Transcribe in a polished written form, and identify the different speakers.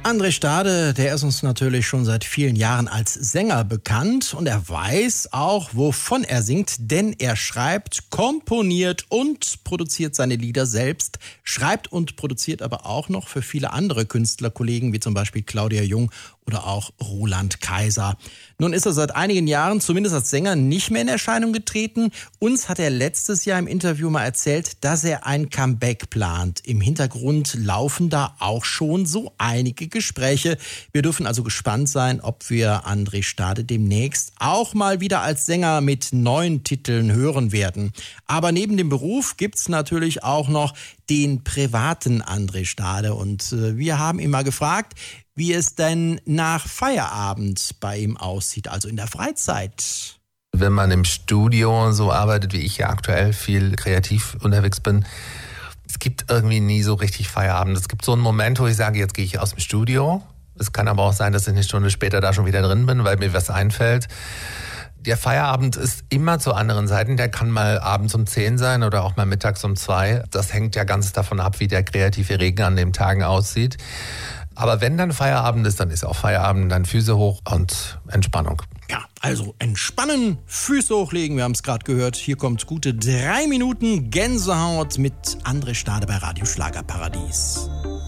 Speaker 1: André Stade, der ist uns natürlich schon seit vielen Jahren als Sänger bekannt und er weiß auch, wovon er singt, denn er schreibt, komponiert und produziert seine Lieder selbst, schreibt und produziert aber auch noch für viele andere Künstlerkollegen, wie zum Beispiel Claudia Jung oder auch Roland Kaiser. Nun ist er seit einigen Jahren, zumindest als Sänger, nicht mehr in Erscheinung getreten. Uns hat er letztes Jahr im Interview mal erzählt, dass er ein Comeback plant. Im Hintergrund laufen da auch schon so einige Gespräche. Wir dürfen also gespannt sein, ob wir André Stade demnächst auch mal wieder als Sänger mit neuen Titeln hören werden. Aber neben dem Beruf gibt's natürlich auch noch den privaten André Stade. Und wir haben ihn mal gefragt, wie es denn nach Feierabend bei ihm aussieht, also in der Freizeit.
Speaker 2: Wenn man im Studio so arbeitet, wie ich ja aktuell viel kreativ unterwegs bin, es gibt irgendwie nie so richtig Feierabend. Es gibt so einen Moment, wo ich sage, jetzt gehe ich aus dem Studio. Es kann aber auch sein, dass ich eine Stunde später da schon wieder drin bin, weil mir was einfällt. Der Feierabend ist immer zu anderen Zeiten. Der kann mal abends um 10 sein oder auch mal mittags um 2. Das hängt ja ganz davon ab, wie der kreative Regen an den Tagen aussieht. Aber wenn dann Feierabend ist, dann ist auch Feierabend, dann Füße hoch und Entspannung.
Speaker 1: Ja, also entspannen, Füße hochlegen, wir haben es gerade gehört. Hier kommt gute 3 Minuten Gänsehaut mit André Stade bei Radio Schlagerparadies.